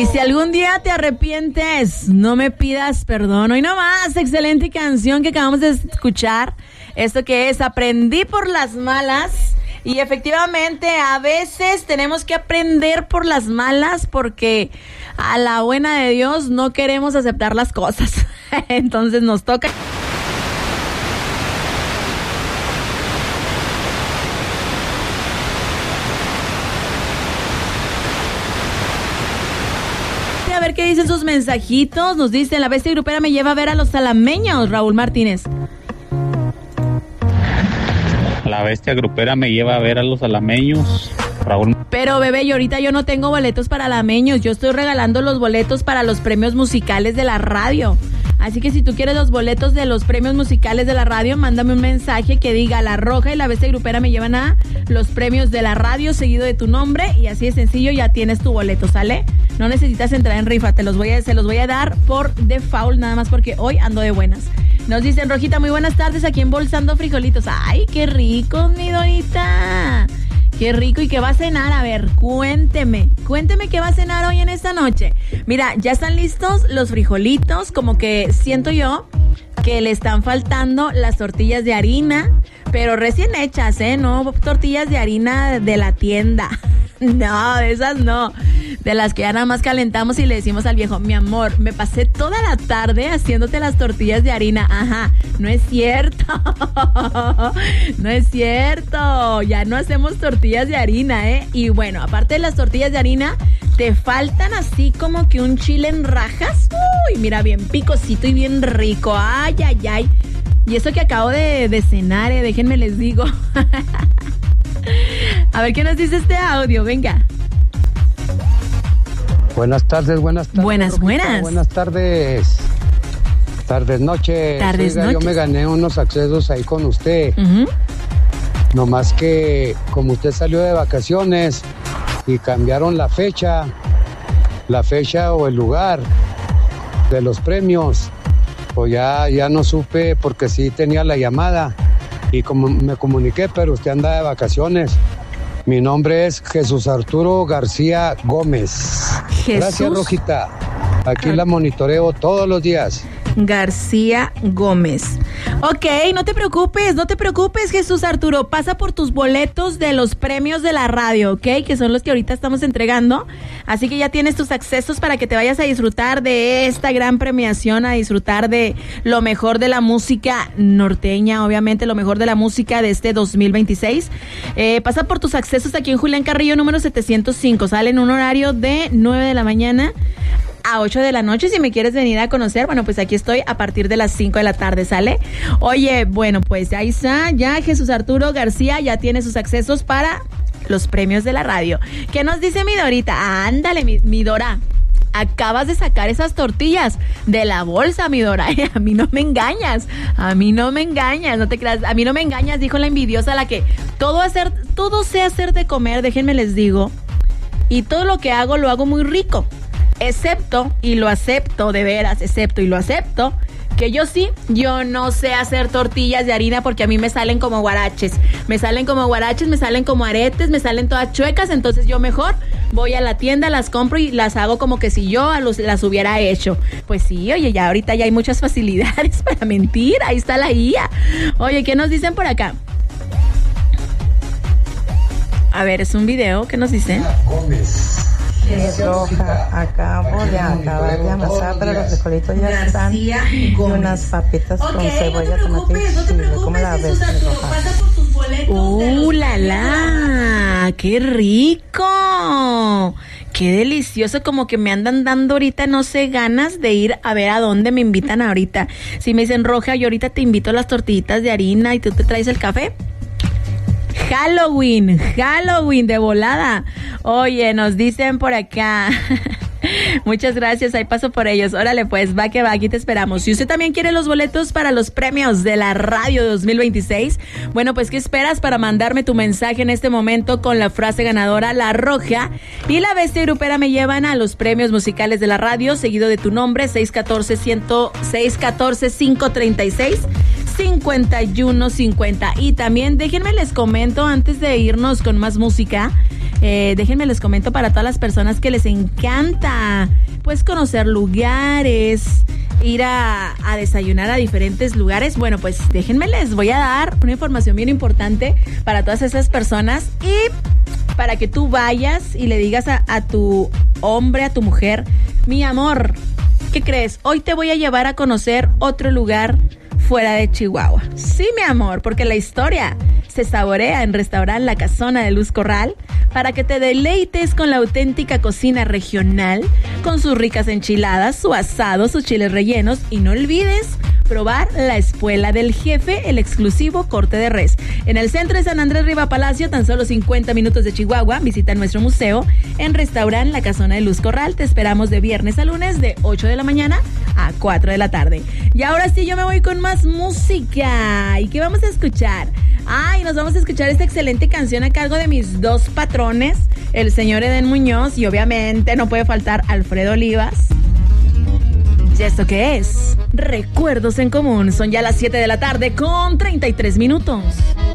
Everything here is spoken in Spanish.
si algún día te arrepientes, no me pidas perdón. Hoy nomás, excelente canción que acabamos de escuchar. Esto que es Aprendí por las malas. Y efectivamente, a veces tenemos que aprender por las malas porque a la buena de Dios no queremos aceptar las cosas. Entonces nos toca. A ver qué dicen sus mensajitos. Nos dicen, la bestia grupera me lleva a ver a los salameños, Raúl Martínez. La bestia grupera me lleva a ver a los alameños, Raúl. Pero bebé, y ahorita yo no tengo boletos para alameños. Yo estoy regalando los boletos para los premios musicales de la radio. Así que si tú quieres los boletos de los premios musicales de la radio, mándame un mensaje que diga La Roja y la bestia grupera me llevan a los premios de la radio, seguido de tu nombre, y así de sencillo ya tienes tu boleto, ¿sale? No necesitas entrar en rifa, se los voy a dar por default, nada más porque hoy ando de buenas. Nos dicen, Rojita, muy buenas tardes, aquí embolsando frijolitos. ¡Ay, qué rico, mi Dorita! ¡Qué rico! ¿Y qué va a cenar? A ver, cuénteme qué va a cenar hoy en esta noche. Mira, ya están listos los frijolitos, como que siento yo que le están faltando las tortillas de harina, pero recién hechas, no tortillas de harina de la tienda. No, de esas no. De las que ya nada más calentamos y le decimos al viejo, mi amor, me pasé toda la tarde haciéndote las tortillas de harina. Ajá, no es cierto. No es cierto. Ya no hacemos tortillas de harina, Y bueno, aparte de las tortillas de harina, te faltan así como que un chile en rajas. Uy, mira, bien picosito y bien rico. Ay, ay, ay. Y eso que acabo de cenar, déjenme les digo. A ver qué nos dice este audio, venga. Buenas tardes. Buenas. Buenas tardes. Noches. Oiga, yo me gané unos accesos ahí con usted. Uh-huh. Nomás que como usted salió de vacaciones y cambiaron la fecha o el lugar de los premios, pues ya no supe porque sí tenía la llamada y como me comuniqué, pero usted anda de vacaciones. Mi nombre es Jesús Arturo García Gómez. Gracias, Rojita. Aquí la monitoreo todos los días. García Gómez. Ok, no te preocupes, Jesús Arturo. Pasa por tus boletos de los premios de la radio, ¿ok? Que son los que ahorita estamos entregando. Así que ya tienes tus accesos para que te vayas a disfrutar de esta gran premiación, a disfrutar de lo mejor de la música norteña, obviamente lo mejor de la música de este 2026. Pasa por tus accesos aquí en Julián Carrillo, número 705. Sale en un horario de 9 de la mañana a 8 de la noche. Si me quieres venir a conocer, bueno, pues aquí estoy a partir de las 5 de la tarde, ¿sale? Oye, bueno, pues ahí está, ya Jesús Arturo García ya tiene sus accesos para los premios de la radio. ¿Qué nos dice mi Dorita? Ándale, mi Dora. Acabas de sacar esas tortillas de la bolsa, mi Dora. A mí no me engañas, no te creas. A mí no me engañas, dijo la envidiosa, la que todo sé hacer de comer, déjenme les digo. Y todo lo que hago, lo hago muy rico. Excepto, y lo acepto de veras, que yo no sé hacer tortillas de harina porque a mí me salen como guaraches, me salen como aretes, me salen todas chuecas, entonces yo mejor voy a la tienda, las compro y las hago como que si yo las hubiera hecho. Pues sí, oye, ya ahorita ya hay muchas facilidades para mentir, ahí está la IA. Oye, ¿qué nos dicen por acá? A ver, es un video, ¿qué nos dicen? Gómez. Roja, acabo de acabar de amasar, pero los frijolitos ya están y unas papitas con cebolla, tomate y chile. ¿Cómo la ves, Roja? ¡La la! ¡Qué rico! ¡Qué delicioso! Como que me andan dando ahorita, no sé, ganas de ir a ver a dónde me invitan ahorita. Si me dicen, Roja, yo ahorita te invito a las tortillitas de harina y tú te traes el café. Halloween de volada. Oye, nos dicen por acá. Muchas gracias, ahí paso por ellos. Órale pues, va que va, aquí te esperamos. Si usted también quiere los boletos para los premios de la radio 2026, bueno, pues ¿qué esperas para mandarme tu mensaje en este momento con la frase ganadora, La Roja y la bestia grupera me llevan a los premios musicales de la radio, seguido de tu nombre, 614-536-5150. Y también déjenme les comento antes de irnos con más música Déjenme les comento para todas las personas que les encanta pues conocer lugares, ir a desayunar a diferentes lugares. Bueno, pues déjenme les voy a dar una información bien importante para todas esas personas y para que tú vayas y le digas a tu hombre, a tu mujer: mi amor, ¿qué crees? Hoy te voy a llevar a conocer otro lugar fuera de Chihuahua. Sí, mi amor, porque la historia se saborea en Restaurant La Casona de Luz Corral para que te deleites con la auténtica cocina regional, con sus ricas enchiladas, su asado, sus chiles rellenos y no olvides probar la espuela del jefe, el exclusivo corte de res. En el centro de San Andrés Riva Palacio, tan solo 50 minutos de Chihuahua. Visita nuestro museo en Restaurant La Casona de Luz Corral. Te esperamos de viernes a lunes de 8 de la mañana a 4 de la tarde. Y ahora sí, yo me voy con más música. ¿Y qué vamos a escuchar? Ay, nos vamos a escuchar esta excelente canción a cargo de mis dos patrones, el señor Eden Muñoz y obviamente no puede faltar Alfredo Olivas. ¿Y esto qué es? Recuerdos en Común. Son ya las 7 de la tarde con 33 minutos.